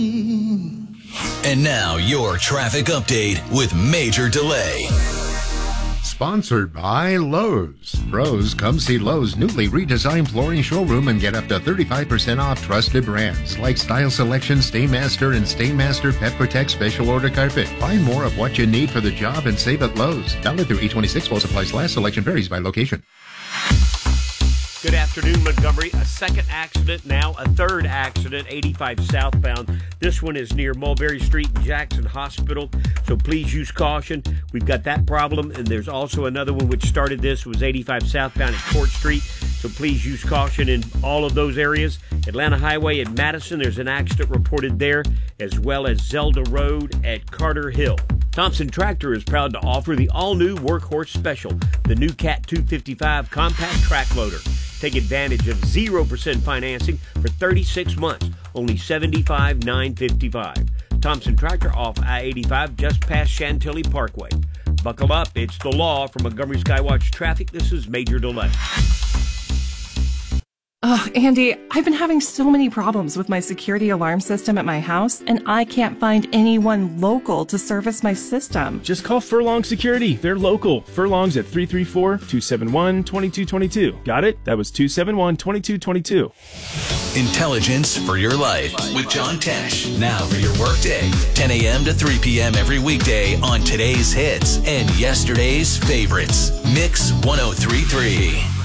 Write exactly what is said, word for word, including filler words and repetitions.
And now your traffic update with Major Delay. Sponsored by Lowe's. Pros, come see Lowe's newly redesigned flooring showroom and get up to thirty-five percent off trusted brands like Style Selection, Stainmaster, and Stainmaster Pet Protect Special Order Carpet. Find more of what you need for the job and save at Lowe's. Valid through eight twenty-six while supplies last. Selection varies by location. Good afternoon, Montgomery. A second accident, now a third accident, eighty-five southbound. This one is near Mulberry Street and Jackson Hospital, so please use caution. We've got that problem, and there's also another one which started this, was eighty-five southbound at Court Street, so please use caution in all of those areas. Atlanta Highway at Madison, there's an accident reported there, as well as Zelda Road at Carter Hill. Thompson Tractor is proud to offer the all-new Workhorse Special, the new Cat two fifty-five compact track loader. Take advantage of zero percent financing for thirty-six months, only seventy-five thousand nine hundred fifty-five dollars. Thompson Tractor off I eighty-five just past Chantilly Parkway. Buckle up, it's the law. From Montgomery Skywatch Traffic, this is Major Delay. Oh, Andy, I've been having so many problems with my security alarm system at my house, and I can't find anyone local to service my system. Just call Furlong Security. They're local. Furlong's at three three four, two seven one, two two two two. Got it? That was two seven one, two two two two. Intelligence for your life with John Tesh. Now for your workday, ten a.m. to three p.m. every weekday on today's hits and yesterday's favorites. Mix one oh three point three.